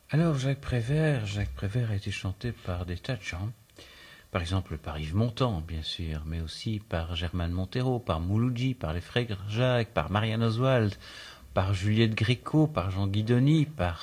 Alors, Jacques Prévert a été chanté par des tas de gens. Par exemple, par Yves Montand, bien sûr, mais aussi par Germaine Montero, par Mouloudji, par les frères Jacques, par Marianne Oswald, par Juliette Gréco, par Jean Guidoni,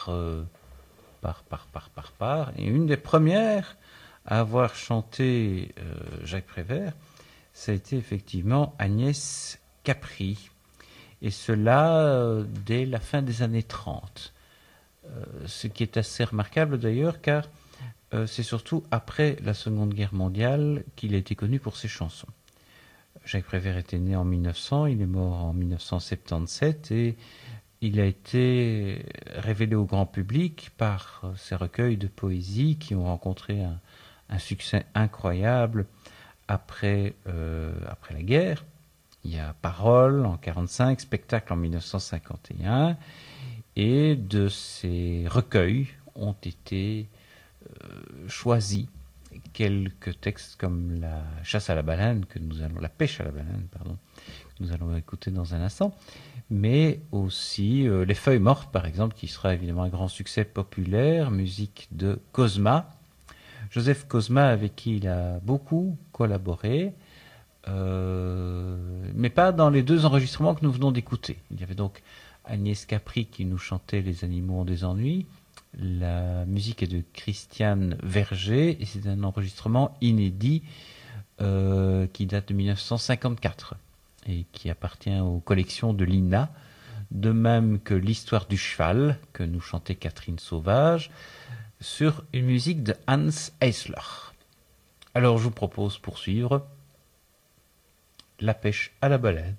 par. Et une des premières à avoir chanté Jacques Prévert, ça a été effectivement Agnès Capri. Et cela dès la fin des années 30. Ce qui est assez remarquable d'ailleurs, car c'est surtout après la Seconde Guerre mondiale qu'il a été connu pour ses chansons. Jacques Prévert était né en 1900, il est mort en 1977 et il a été révélé au grand public par ses recueils de poésie qui ont rencontré un succès incroyable après la guerre. Il y a Paroles en 1945, Spectacle en 1951, et de ces recueils ont été choisis quelques textes comme la chasse à la baleine la pêche à la baleine, pardon, que nous allons écouter dans un instant, mais aussi les feuilles mortes par exemple, qui sera évidemment un grand succès populaire, musique de Cosma, Joseph Cosma avec qui il a beaucoup collaboré, mais pas dans les deux enregistrements que nous venons d'écouter. Il y avait donc Agnès Capri qui nous chantait Les animaux ont des ennuis. La musique est de Christiane Verger et c'est un enregistrement inédit qui date de 1954 et qui appartient aux collections de l'INA, de même que L'histoire du cheval que nous chantait Catherine Sauvage sur une musique de Hans Eisler. Alors je vous propose poursuivre La pêche à la baleine.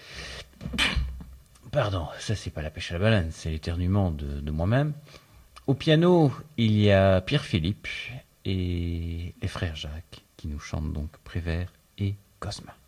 Pardon, ça c'est pas La pêche à la baleine, c'est l'éternuement de moi-même. Au piano, il y a Pierre Philippe et les frères Jacques qui nous chantent donc Prévert et Cosma.